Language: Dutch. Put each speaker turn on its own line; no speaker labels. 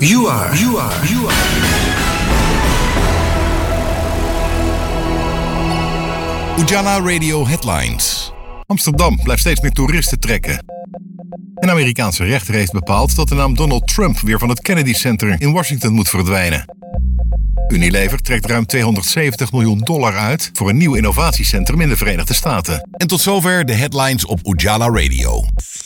You are.
Ujala Radio Headlines. Amsterdam blijft steeds meer toeristen trekken. Een Amerikaanse rechter heeft bepaald dat de naam Donald Trump weer van het Kennedy Center in Washington moet verdwijnen. Unilever trekt ruim $270 miljoen uit voor een nieuw innovatiecentrum in de Verenigde Staten. En tot zover de headlines op Ujala Radio.